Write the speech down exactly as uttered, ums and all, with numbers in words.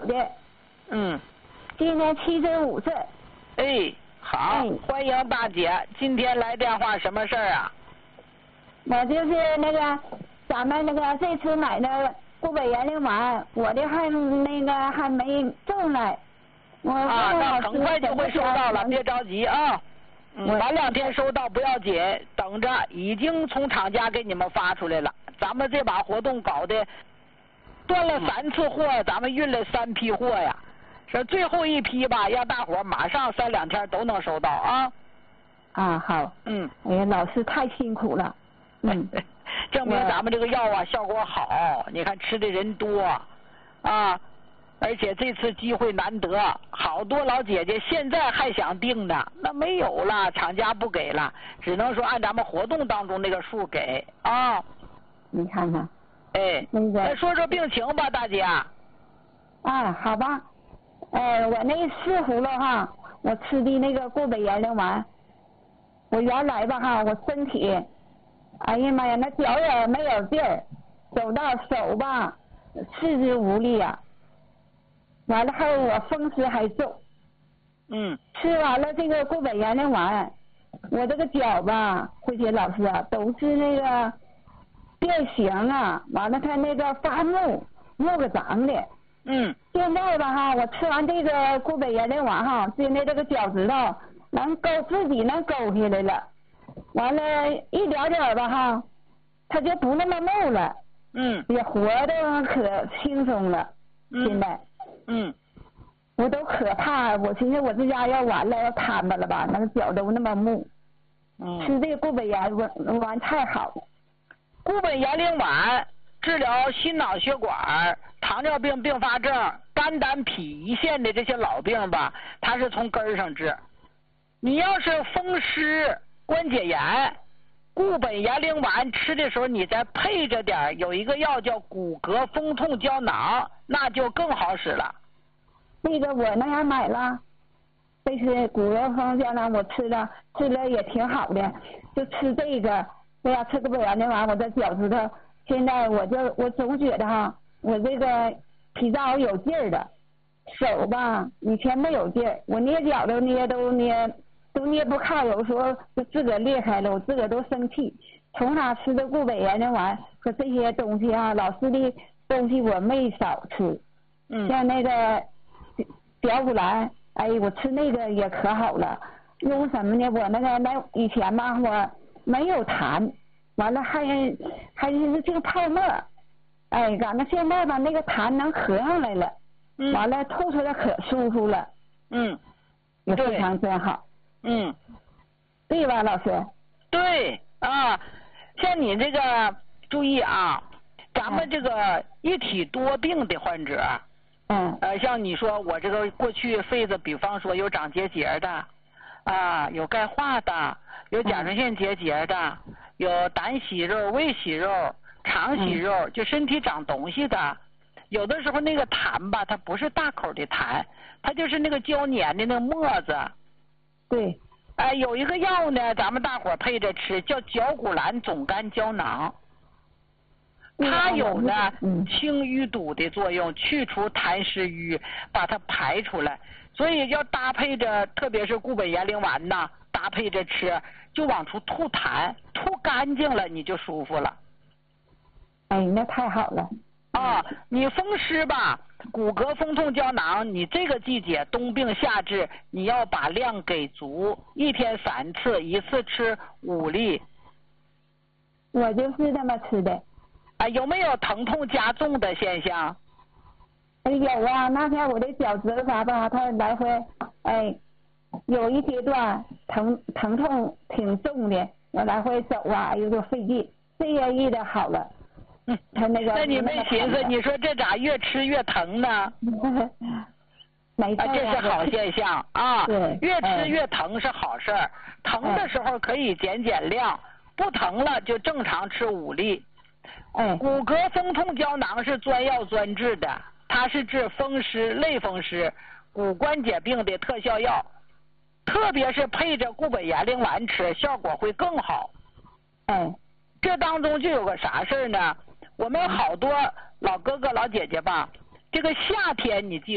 的。 嗯。 今年七十五岁。 哎，好， 哎、 欢迎大姐，今天来电话什么事儿啊？ 我就是那个咱们那个这次买的固本延龄丸，我的还那个还没中来。我啊，那很快就会收到了，别着急啊。嗯，晚两天收到不要紧，等着，已经从厂家给你们发出来了。咱们这把活动搞的断了三次货，咱们运了三批货呀。说最后一批吧，让大伙马上三两天都能收到啊。 啊，好。 嗯。 哎呀，老师太辛苦了。嗯。 证明咱们这个药啊效果好，你看吃的人多啊。而且这次机会难得，好多老姐姐现在还想订呢，那没有了，厂家不给了，只能说按咱们活动当中那个数给啊。 你看看。 哎， 那个。 来说说病情吧，大姐。 啊，好吧。呃，我那四葫芦哈，我吃的那个固本延龄丸，我原来吧哈，我身体，哎呀妈呀，那脚也没有劲儿，走到手吧，四肢无力呀、啊。完了还有我风湿还重， 嗯， 吃完了这个固本延龄丸，我这个脚吧，慧姐老师啊，都是那个变形啊，完了它那个发木，木个长的。 嗯。 现在吧哈，我吃完这个固本延龄丸哈，现在这个脚趾头能勾自己能勾下来了，完了一点点吧哈，它就不那么木了。 嗯。 也活得可轻松了。 嗯。 现在。 嗯， 我都可怕，我寻思我这家要完了要瘫巴了吧，那个脚都那么木。 嗯。 吃这个固本延龄丸太好了。 固本延龄丸治疗心脑血管、糖尿病并发症、肝胆脾胰腺的这些老病吧，它是从根儿上治。你要是风湿、关节炎，固本延龄丸吃的时候，你再配着点有一个药叫骨骼风痛胶囊，那就更好使了。 那个我那样买了，这是骨骼风痛胶囊，我吃了，吃了也挺好的，就吃这个。哎呀，吃固本延龄丸，我这脚趾头，现在我就我总觉得哈，我这个脾脏有劲儿的，手吧以前没有劲儿，我捏脚都捏都捏都捏不开，有时候就自个儿裂开了，我自个儿都生气。从他吃的固本延龄丸和这些东西啊，老师的东西我没少吃。 嗯。 像那个表骨兰，哎，我吃那个也可好了。用什么呢？我那个那以前吧，我没有痰，完了还还是这个泡沫，哎，赶到现在吧，那个痰能合上来了， 嗯， 完了吐出来可舒服了， 嗯， 也非常真好， 嗯， 对吧，老师？ 对啊，像你这个注意啊，咱们这个一体多病的患者， 嗯， 呃，像你说我这个过去肺子，比方说有长结节的，啊，有钙化的，有甲状腺结节的，有胆息肉、胃息肉、肠息肉，嗯、就身体长东西的。有的时候那个痰吧，它不是大口的痰，它就是那个胶粘的那个沫子。 对。 哎、呃，有一个药呢，咱们大伙配着吃，叫绞股蓝总苷胶囊。它有呢清淤堵的作用，去除痰湿瘀，把它排出来。所以要搭配着，特别是固本延龄丸呐，搭配着吃，就往出吐痰，吐干净了你就舒服了。 哎，那太好了。 啊，你风湿吧，骨骼风痛胶囊，你这个季节冬病夏治，你要把量给足，一天三次，一次吃五粒。 我就是这么吃的。 啊，有没有疼痛加重的现象？ 哎，有啊，那天我的脚趾头啥吧，它来回，哎，有一阶段疼疼痛挺重的，我来回走啊，哎呦就费劲，这个一的好了。 嗯， 他那个。 那你没寻思，你说这咋越吃越疼呢？ 没事啊， 这是好现象啊。 对。 越吃越疼是好事儿，疼的时候可以减减量，不疼了就正常吃五粒。 哎。 骨骼风痛胶囊是专药专治的，它是治风湿、类风湿、骨关节病的特效药，特别是配着固本延龄丸吃，效果会更好。 哎。 这当中就有个啥事儿呢？我们好多老哥哥老姐姐吧，这个夏天你记